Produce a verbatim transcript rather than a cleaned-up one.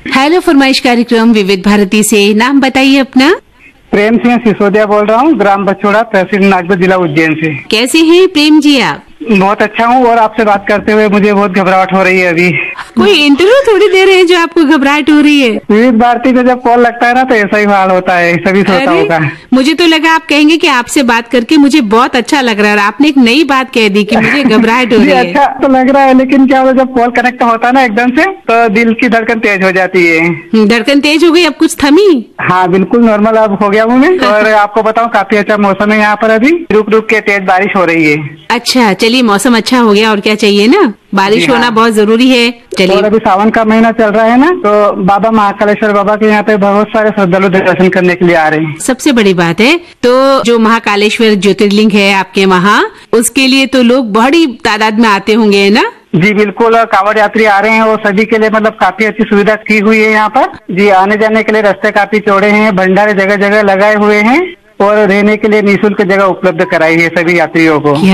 Hello फरमाइश कार्यक्रम विविध भारती से, नाम बताइए अपना। प्रेम सिंह सिसोदिया बोल रहा हूँ, ग्राम बछोड़ा, तहसील नागपुर, जिला उज्जैन से। कैसे हैं प्रेम जी आप? बहुत अच्छा हूँ और आपसे बात करते हुए मुझे बहुत घबराहट हो रही है अभी। कोई इंटरव्यू थोड़ी दे रहे हैं जो आपको घबराहट हो रही है। विविध भारती में जब कॉल लगता है ना तो ऐसा ही हाल होता है सभी श्रोताओं का। मुझे तो लगा आप कहेंगे कि आपसे बात करके मुझे बहुत अच्छा लग रहा है और आपने एक नई बात कह दी कि मुझे घबराहट हो रही है। अच्छा तो लग रहा है, लेकिन क्या जब कॉल कनेक्ट होता है ना एकदम से तो दिल की धड़कन तेज हो जाती है। धड़कन तेज हो गई, अब कुछ थमी? हाँ बिल्कुल नॉर्मल अब हो गया हूँ मैं। और आपको बताऊँ काफी अच्छा मौसम है यहाँ पर, अभी रुक रुक के तेज बारिश हो रही है। अच्छा चलिए, मौसम अच्छा हो गया और क्या चाहिए ना, बारिश होना बहुत जरूरी है। चलिए, और अभी सावन का महीना चल रहा है ना, तो बाबा महाकालेश्वर बाबा के यहाँ पे बहुत सारे श्रद्धालु दर्शन करने के लिए आ रहे हैं। सबसे बड़ी बात है तो जो महाकालेश्वर ज्योतिर्लिंग है आपके वहाँ, उसके लिए तो लोग बड़ी तादाद में आते होंगे, है ना? जी बिल्कुल, कांवड़ यात्री आ रहे हैं और सभी के लिए मतलब काफी अच्छी सुविधा की हुई है यहाँ पर। जी आने जाने के लिए रास्ते काफी चौड़े हैं, भंडारे जगह जगह लगाए हुए हैं और रहने के लिए निःशुल्क जगह उपलब्ध कराई है सभी यात्रियों को।